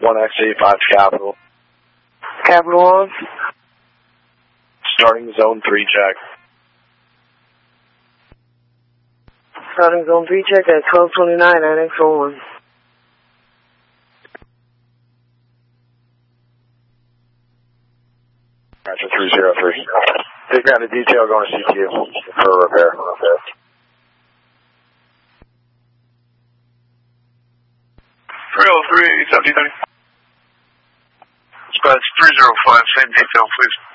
1X85 Capital. Capital on. Starting zone 3 check. Starting zone 3 check at 1229 Annex 01. Roger 303. Take ground a detail going to CQ for repair. 303, 1730. Squad 305, same detail, please.